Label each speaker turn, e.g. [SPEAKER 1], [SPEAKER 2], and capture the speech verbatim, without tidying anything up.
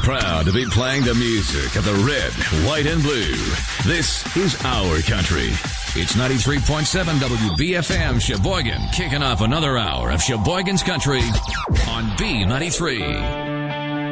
[SPEAKER 1] Proud to be playing the music of the red, white, and blue. This is our country. It's ninety-three point seven W B F M Sheboygan, kicking off another hour of Sheboygan's Country on B ninety-three.